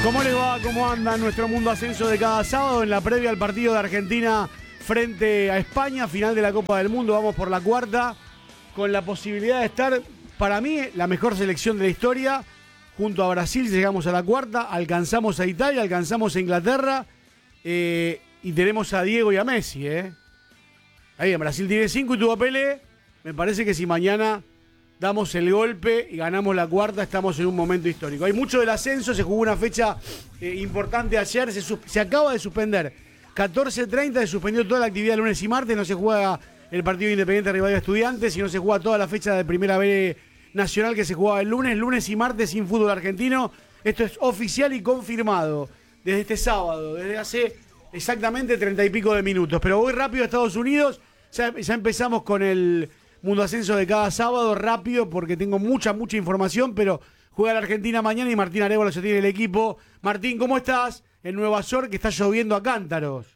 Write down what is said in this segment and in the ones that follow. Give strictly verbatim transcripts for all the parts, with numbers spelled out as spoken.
¿Cómo les va? ¿Cómo anda nuestro Mundo Ascenso de cada sábado en la previa al partido de Argentina frente a España, final de la Copa del Mundo? Vamos por la cuarta, con la posibilidad de estar, para mí, la mejor selección de la historia. Junto a Brasil llegamos a la cuarta, alcanzamos a Italia, alcanzamos a Inglaterra eh, y tenemos a Diego y a Messi. ¿eh? Ahí en Brasil tiene cinco y tuvo a Pelé. Me parece que si mañana damos el golpe y ganamos la cuarta, estamos en un momento histórico. Hay mucho del ascenso, se jugó una fecha eh, importante ayer, se, se acaba de suspender. catorce treinta se suspendió toda la actividad lunes y martes, no se juega el partido Independiente Rivadavia Estudiantes, sino se juega toda la fecha de Primera B Nacional que se jugaba el lunes, lunes y martes sin fútbol argentino. Esto es oficial y confirmado desde este sábado, desde hace exactamente treinta y pico de minutos. Pero voy rápido a Estados Unidos, ya, ya empezamos con el Mundo Ascenso de cada sábado, rápido porque tengo mucha, mucha información, pero juega la Argentina mañana y Martín Arévalo se tiene el equipo. Martín, ¿cómo estás? En Nueva York, que está lloviendo a cántaros.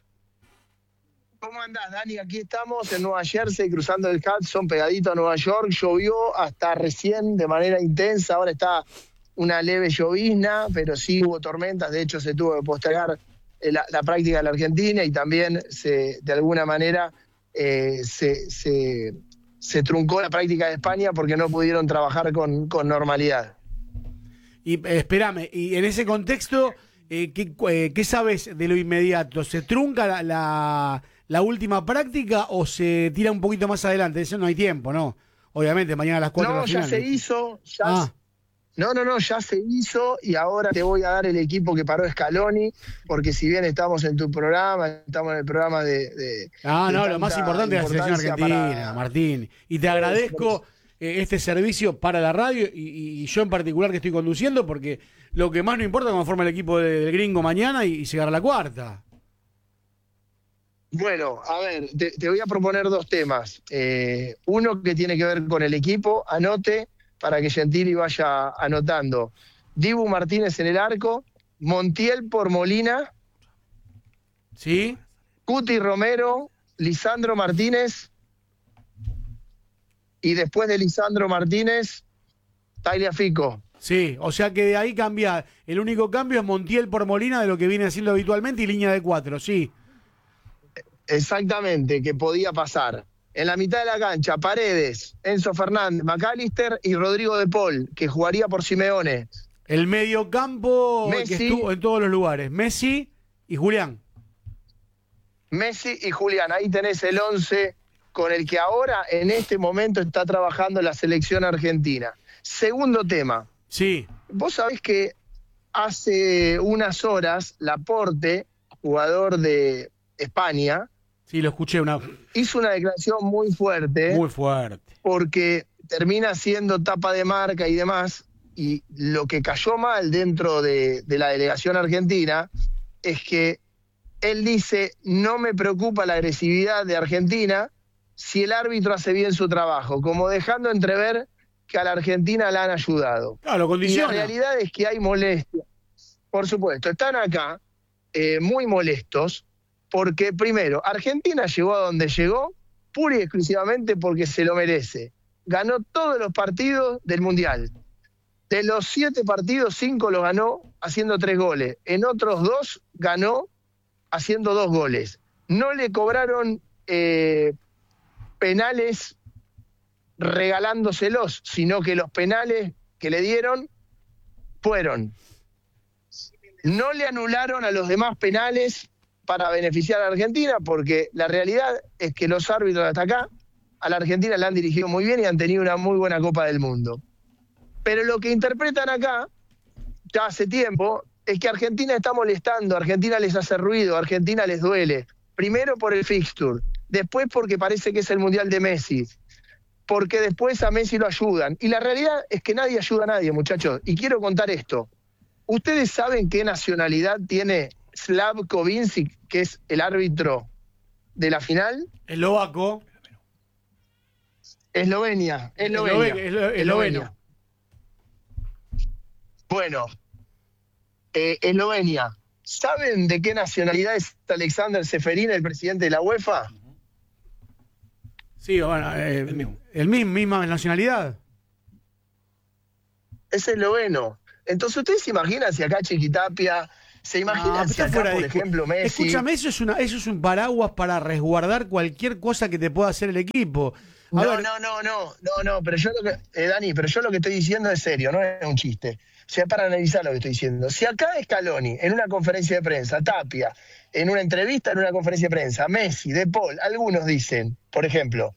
¿Cómo andás, Dani? Aquí estamos en Nueva Jersey, cruzando el Hudson, pegadito a Nueva York. Llovió hasta recién de manera intensa, ahora está una leve llovizna, pero sí hubo tormentas. De hecho, se tuvo que postergar la, la práctica de la Argentina y también, se, de alguna manera, eh, se, se, se truncó la práctica de España porque no pudieron trabajar con, con normalidad. Y eh, espérame, y en ese contexto, eh, ¿qué, eh, ¿qué sabes de lo inmediato? ¿Se trunca la... la... la última práctica o se tira un poquito más adelante? Eso no hay tiempo, ¿no? Obviamente, mañana a las cuatro. No, la ya final, se ¿no? hizo. Ya ah. se, no, no, no, ya se hizo y ahora te voy a dar el equipo que paró Scaloni, porque si bien estamos en tu programa, estamos en el programa de... de ah, de no, lo más importante es la selección argentina, para... Martín. Y te agradezco eh, este servicio para la radio y, y yo en particular que estoy conduciendo, porque lo que más no importa es cómo forma el equipo de, del gringo mañana y, y llegar a la cuarta. Bueno, a ver, te, te voy a proponer dos temas. Eh, uno que tiene que ver con el equipo, anote para que Gentili vaya anotando. Dibu Martínez en el arco, Montiel por Molina, ¿sí? Cuti Romero, Lisandro Martínez y después de Lisandro Martínez, Tagliafico. Sí, o sea que de ahí cambia. El único cambio es Montiel por Molina de lo que viene haciendo habitualmente y línea de cuatro, sí. Exactamente, que podía pasar. En la mitad de la cancha, Paredes, Enzo Fernández, McAllister y Rodrigo de Paul, que jugaría por Simeone. El mediocampo Messi, que estuvo en todos los lugares. Messi y Julián. Messi y Julián. Ahí tenés el once con el que ahora, en este momento, está trabajando la selección argentina. Segundo tema. Sí. Vos sabés que hace unas horas, Laporte, jugador de España, sí, lo escuché una... hizo una declaración muy fuerte. Muy fuerte. Porque termina siendo tapa de marca y demás, y lo que cayó mal dentro de, de la delegación argentina es que él dice, no me preocupa la agresividad de Argentina si el árbitro hace bien su trabajo, como dejando entrever que a la Argentina la han ayudado. Claro, condiciona. Y la realidad es que hay molestia. Por supuesto, están acá eh, muy molestos, porque primero, Argentina llegó a donde llegó pura y exclusivamente porque se lo merece. Ganó todos los partidos del Mundial. De los siete partidos, cinco los ganó haciendo tres goles. En otros dos ganó haciendo dos goles. No le cobraron eh, penales regalándoselos, sino que los penales que le dieron fueron. No le anularon a los demás penales para beneficiar a la Argentina, porque la realidad es que los árbitros hasta acá a la Argentina la han dirigido muy bien y han tenido una muy buena Copa del Mundo. Pero lo que interpretan acá, ya hace tiempo, es que Argentina está molestando, Argentina les hace ruido, Argentina les duele. Primero por el fixture, después porque parece que es el Mundial de Messi, porque después a Messi lo ayudan. Y la realidad es que nadie ayuda a nadie, muchachos. Y quiero contar esto. ¿Ustedes saben qué nacionalidad tiene Slavko Vincic, que es el árbitro de la final? Eslovaco. Eslovenia. Eslovenia. Eslovenia. Eslovenia. Bueno, eh, Eslovenia. ¿Saben de qué nacionalidad es Alexander Seferin, el presidente de la UEFA? Sí, bueno, eh, el mismo. El mismo, misma nacionalidad. Es esloveno. Entonces, ¿ustedes se imaginan si acá Chiquitapia, se imaginan no, si acá, por ejemplo, Messi... Escúchame, eso es, una, eso es un paraguas para resguardar cualquier cosa que te pueda hacer el equipo. A No, ver. no, no, no, no, no, pero yo lo que, eh, Dani, pero yo lo que estoy diciendo es serio, no es un chiste. O sea, para analizar lo que estoy diciendo. Si acá Scaloni, en una conferencia de prensa, Tapia, en una entrevista, en una conferencia de prensa, Messi, De Paul, algunos dicen, por ejemplo,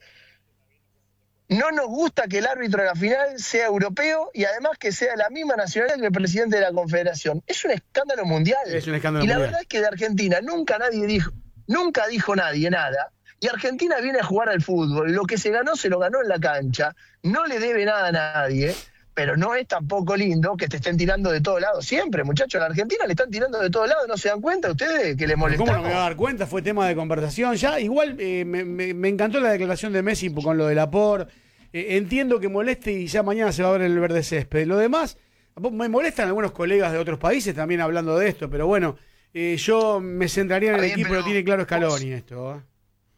no nos gusta que el árbitro de la final sea europeo y además que sea la misma nacionalidad que el presidente de la Confederación. Es un escándalo mundial. Es un escándalo y la mundial. verdad es que de Argentina nunca nadie dijo, nunca dijo nadie nada. Y Argentina viene a jugar al fútbol. Lo que se ganó, se lo ganó en la cancha. No le debe nada a nadie. Pero no es tampoco lindo que te estén tirando de todos lados. Siempre, muchachos, a la Argentina le están tirando de todos lados. ¿No se dan cuenta ustedes que les molestamos? ¿Cómo no me voy a dar cuenta? Fue tema de conversación. Ya, igual eh, me, me, me encantó la declaración de Messi con lo del Laporte. Eh, entiendo que moleste y ya mañana se va a ver en el verde césped. Lo demás, me molestan algunos colegas de otros países también hablando de esto. Pero bueno, eh, yo me centraría en el Bien, equipo, lo tiene claro Scaloni vos... esto. ¿eh?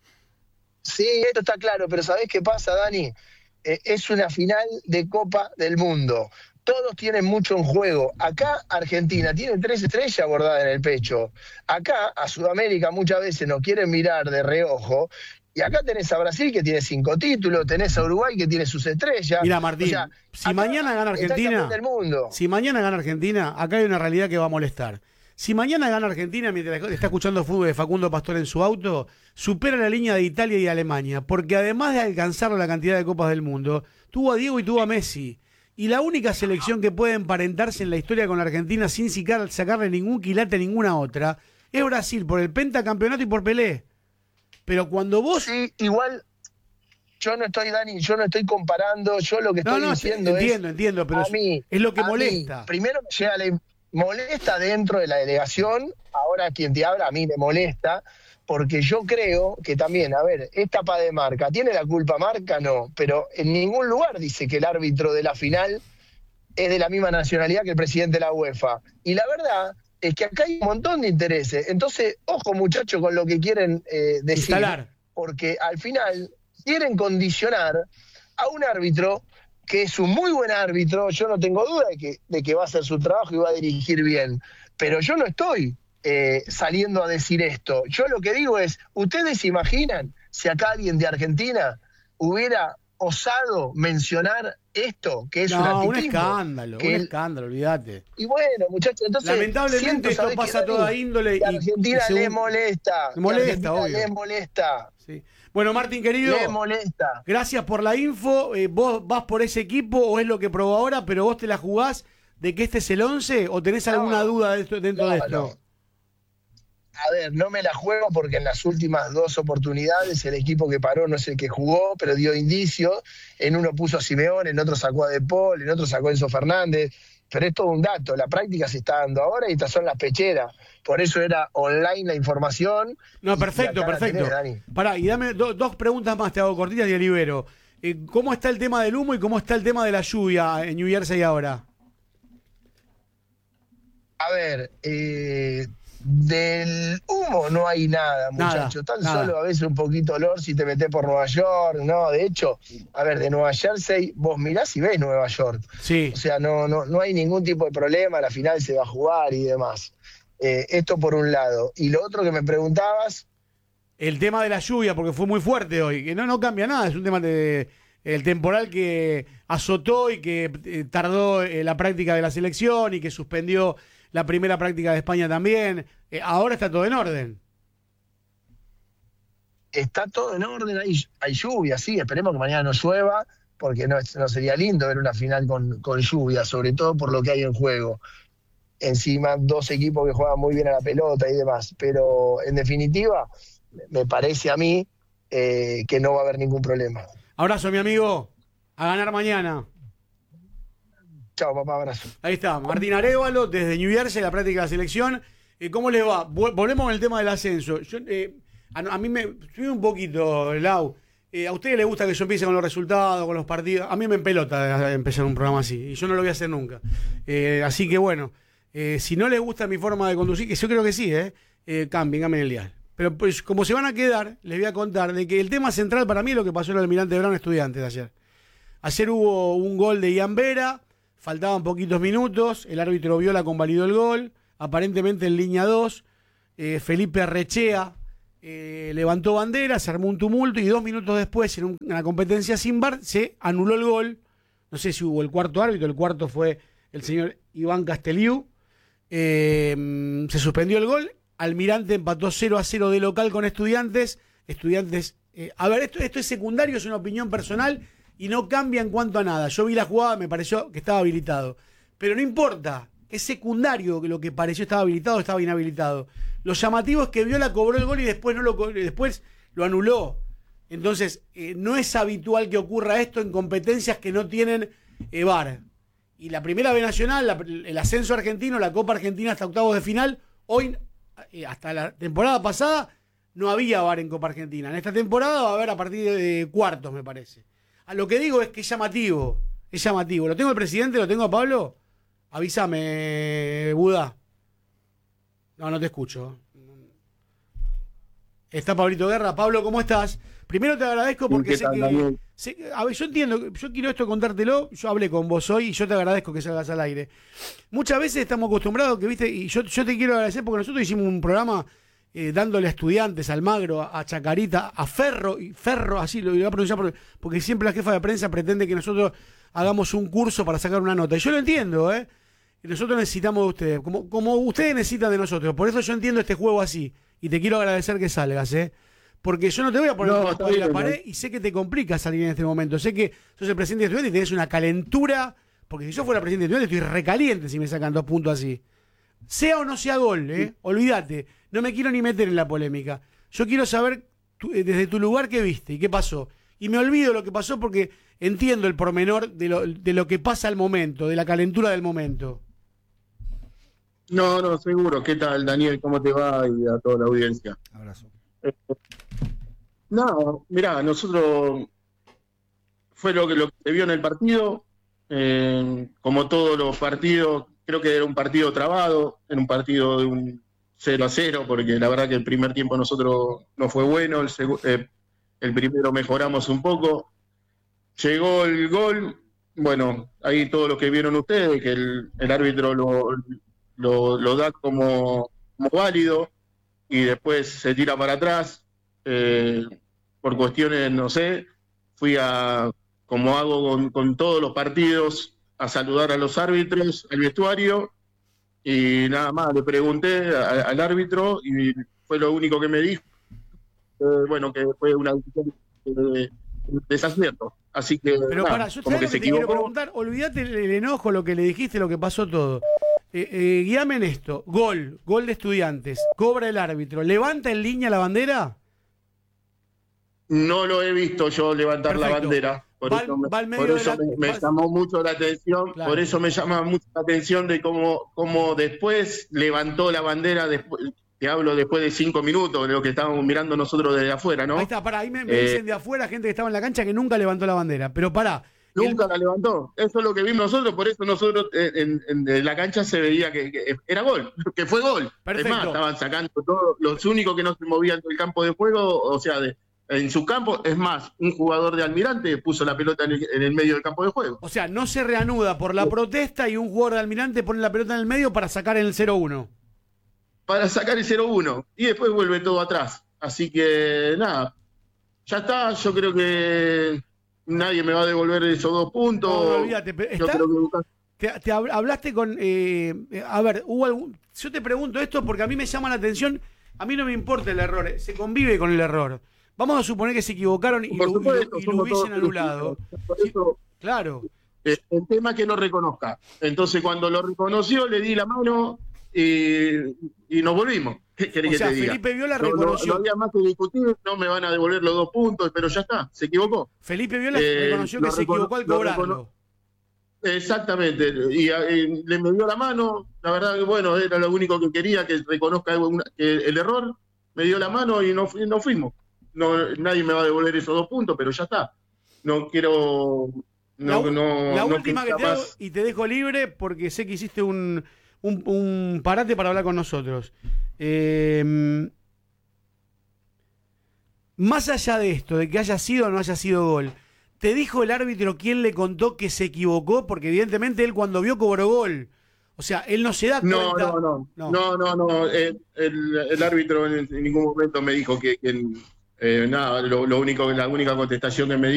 Sí, esto está claro, pero ¿sabés qué pasa, Dani? Eh, es una final de Copa del Mundo. Todos tienen mucho en juego. Acá Argentina tiene tres estrellas bordadas en el pecho. Acá a Sudamérica muchas veces nos quieren mirar de reojo. Y acá tenés a Brasil que tiene cinco títulos, tenés a Uruguay que tiene sus estrellas. Mira, Martín, o sea, si mañana gana Argentina, del mundo. si mañana gana Argentina, acá hay una realidad que va a molestar. Si mañana gana Argentina, mientras está escuchando fútbol de Facundo Pastor en su auto, supera la línea de Italia y de Alemania, porque además de alcanzar la cantidad de copas del mundo, tuvo a Diego y tuvo a Messi. Y la única selección que puede emparentarse en la historia con la Argentina sin sacarle ningún quilate a ninguna otra es Brasil, por el pentacampeonato y por Pelé. Pero cuando vos... Sí, igual... Yo no estoy, Dani, yo no estoy comparando, yo lo que estoy no, no, diciendo entiendo, es... Entiendo, entiendo, pero a mí, es lo que a molesta. Mí, primero me llega la... molesta dentro de la delegación, ahora quien te habla a mí me molesta, porque yo creo que también, a ver, es tapa de Marca, ¿tiene la culpa Marca? No, pero en ningún lugar dice que el árbitro de la final es de la misma nacionalidad que el presidente de la UEFA. Y la verdad es que acá hay un montón de intereses. Entonces, ojo muchachos con lo que quieren eh, decir, Instalar. Porque al final quieren condicionar a un árbitro que es un muy buen árbitro, yo no tengo duda de que, de que va a hacer su trabajo y va a dirigir bien, pero yo no estoy eh, saliendo a decir esto. Yo lo que digo es, ¿ustedes se imaginan si acá alguien de Argentina hubiera osado mencionar esto, que es no, un activismo? un escándalo, que un el... escándalo, olvídate. Y bueno, muchachos, entonces... Lamentablemente siento, esto pasa a toda índole. Y, y Argentina y según... le molesta. Le molesta, obvio. Le molesta. Sí. Bueno, Martín, querido, le molesta. Gracias por la info. Eh, ¿Vos vas por ese equipo o es lo que probó ahora, pero vos te la jugás de que este es el once o tenés alguna no, duda de esto, dentro no, de esto? No. A ver, no me la juego porque en las últimas dos oportunidades el equipo que paró no es el que jugó, pero dio indicios. En uno puso a Simeone, en otro sacó a De Paul, en otro sacó a Enzo Fernández. Pero es todo un dato, la práctica se está dando ahora y estas son las pecheras. Por eso era online la información. No, perfecto, perfecto. Tenés, Pará, y dame do, dos preguntas más, te hago cortitas y te libero. Eh, ¿Cómo está el tema del humo y cómo está el tema de la lluvia en New Jersey ahora? A ver, eh, del humo no hay nada, muchachos. Tan nada. Solo a veces un poquito olor si te metés por Nueva York. No, de hecho, a ver, de Nueva Jersey, vos mirás y ves Nueva York. Sí. O sea, no, no, no hay ningún tipo de problema, la final se va a jugar y demás. Eh, esto por un lado. Y lo otro que me preguntabas... El tema de la lluvia, porque fue muy fuerte hoy, que no, no cambia nada, es un tema de... El temporal que azotó y que eh, tardó eh, la práctica de la selección y que suspendió la primera práctica de España también. Eh, ahora está todo en orden. Está todo en orden, hay, hay lluvia, sí, esperemos que mañana no llueva, porque no, no sería lindo ver una final con, con lluvia, sobre todo por lo que hay en juego. Encima, dos equipos que juegan muy bien a la pelota y demás. Pero, en definitiva, me parece a mí eh, que no va a haber ningún problema. Abrazo, mi amigo. A ganar mañana. Chao, papá, abrazo. Ahí está, Martín Arévalo, desde New Jersey, la práctica de la selección. Eh, ¿Cómo les va? Volvemos con el tema del ascenso. Yo, eh, a, a mí me... Estoy un poquito, Lau. Eh, ¿A ustedes les gusta que yo empiece con los resultados, con los partidos? A mí me empelota empezar un programa así. Y yo no lo voy a hacer nunca. Eh, así que bueno, eh, si no les gusta mi forma de conducir, que yo creo que sí, eh, eh, cambien, cambien el dial. Pero pues como se van a quedar, les voy a contar de que el tema central para mí es lo que pasó en el Almirante Brown Estudiantes de ayer. Ayer hubo un gol de Ian Vera, faltaban poquitos minutos, el árbitro Viola convalidó el gol, aparentemente en línea dos, eh, Felipe Arrechea eh, levantó bandera, se armó un tumulto y dos minutos después, en un, una competencia sin V A R, se anuló el gol. No sé si hubo el cuarto árbitro, el cuarto fue el señor Iván Casteliu. Eh, se suspendió el gol, Almirante empató cero a cero de local con Estudiantes. Estudiantes, eh, a ver, esto, esto es secundario, es una opinión personal y no cambia en cuanto a nada. Yo vi la jugada, me pareció que estaba habilitado. Pero no importa, es secundario que lo que pareció estaba habilitado o estaba inhabilitado. Lo llamativo es que Viola cobró el gol y después, no lo, después lo anuló. Entonces, eh, no es habitual que ocurra esto en competencias que no tienen eh, V A R. Y la primera B Nacional, la, el ascenso argentino, la Copa Argentina hasta octavos de final, hoy, eh, hasta la temporada pasada, no había V A R en Copa Argentina. En esta temporada va a haber a partir de cuartos, me parece. A lo que digo es que es llamativo. Es llamativo. ¿Lo tengo al presidente? ¿Lo tengo a Pablo? Avísame, Buda. No, no te escucho. Está Pablito Guerra. Pablo, ¿cómo estás? Primero te agradezco porque sé que, sé que... A ver, yo entiendo, yo quiero esto contártelo. Yo hablé con vos hoy y yo te agradezco que salgas al aire. Muchas veces estamos acostumbrados que, viste, y yo, yo te quiero agradecer porque nosotros hicimos un programa... Eh, dándole a Estudiantes, a Almagro, a, a Chacarita, a Ferro, y Ferro, así lo voy a pronunciar porque, porque siempre la jefa de prensa pretende que nosotros hagamos un curso para sacar una nota. Y yo lo entiendo, ¿eh? Y nosotros necesitamos de ustedes, como, como ustedes necesitan de nosotros. Por eso yo entiendo este juego así. Y te quiero agradecer que salgas, ¿eh? Porque yo no te voy a poner no, por la pared ¿no? Y sé que te complica salir en este momento. Sé que sos el presidente de Estudiantes y tenés una calentura. Porque si yo fuera presidente de Estudiantes estoy recaliente si me sacan dos puntos así. Sea o no sea gol, ¿eh? Olvídate. No me quiero ni meter en la polémica. Yo quiero saber tu, desde tu lugar qué viste y qué pasó. Y me olvido lo que pasó porque entiendo el pormenor de lo, de lo que pasa al momento, de la calentura del momento. No, no, seguro. ¿Qué tal, Daniel? ¿Cómo te va? Y a toda la audiencia. Abrazo. Eh, no, mirá, nosotros fue lo que, lo que se vio en el partido. Eh, como todos los partidos, creo que era un partido trabado, era un partido de un cero a cero, porque la verdad que el primer tiempo nosotros no fue bueno, el, seg- eh, el primero mejoramos un poco, llegó el gol, bueno, ahí todo lo que vieron ustedes, que el, el árbitro lo, lo, lo da como, como válido, y después se tira para atrás, eh, por cuestiones, no sé, fui a, como hago con, con todos los partidos, a saludar a los árbitros, al vestuario, y nada más, le pregunté a, al árbitro y fue lo único que me dijo, eh, bueno, que fue una decisión de desacierto. Así que, pero nada, para, yo como que te se quiero equivocó. preguntar, olvídate el, el enojo, lo que le dijiste, lo que pasó todo. Eh, eh, guíame en esto, gol, gol de Estudiantes, cobra el árbitro, ¿levanta en línea la bandera? No lo he visto yo levantar Perfecto. La bandera. Por va, eso, me, va por eso la, me, me va... llamó mucho la atención, claro. Por eso me llama mucho la atención de cómo, cómo después levantó la bandera, después, te hablo después de cinco minutos, de lo que estábamos mirando nosotros desde afuera, ¿no? Ahí está, pará, ahí me, me eh, dicen de afuera, gente que estaba en la cancha que nunca levantó la bandera, pero pará. Nunca el... la levantó, eso es lo que vimos nosotros, por eso nosotros en, en, en la cancha se veía que, que era gol, que fue gol. Perfecto. Es más, estaban sacando todos, los únicos que no se movían del campo de juego, o sea, de en su campo, es más, un jugador de Almirante puso la pelota en el, en el medio del campo de juego. O sea, no se reanuda por la protesta y un jugador de Almirante pone la pelota en el medio para sacar el cero uno. Para sacar el cero uno. Y después vuelve todo atrás. Así que, nada, ya está. Yo creo que nadie me va a devolver esos dos puntos. No, no olvídate. Pero yo está... creo que... te, te hablaste con... Eh, a ver, hubo algún... Yo te pregunto esto porque a mí me llama la atención. A mí no me importa el error. Se convive con el error. Vamos a suponer que se equivocaron y, lo, supuesto, y, lo, y lo hubiesen anulado. Por eso, sí, claro. Eh, el tema es que lo reconozca. Entonces, cuando lo reconoció, le di la mano y, y nos volvimos. ¿Qué querés o sea, que te diga? Felipe Viola no, reconoció. No, no había más que discutir, no me van a devolver los dos puntos, pero ya está, se equivocó. Felipe Viola eh, reconoció que se equivocó al cobrarlo. Exactamente, y, y le me dio la mano, la verdad que bueno, era lo único que quería, que reconozca una, que el error, me dio la mano y no, no fuimos. No, nadie me va a devolver esos dos puntos, pero ya está. No quiero... No, la no, la no última que te hago, y te dejo libre porque sé que hiciste un, un, un parate para hablar con nosotros. Eh, más allá de esto, de que haya sido o no haya sido gol, ¿Te dijo el árbitro quién le contó que se equivocó? Porque evidentemente él cuando vio cobró gol. O sea, él no se da cuenta. No, no, no. No, no, no. no. El, el, el árbitro en, en ningún momento me dijo que, que eh, nada, lo, lo único, la única contestación que me